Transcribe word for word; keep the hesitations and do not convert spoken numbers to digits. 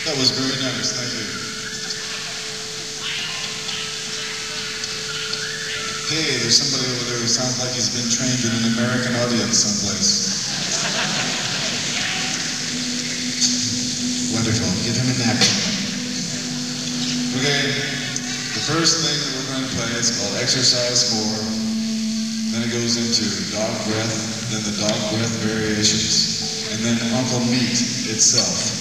That was very nice, thank you. Hey, there's somebody over there who sounds like he's been trained in an American audience someplace. Wonderful, give him a napkin. Okay, the first thing that we're going to play is called Exercise four. Then it goes into Dog Breath, then the Dog Breath variations, and then Uncle Meat itself.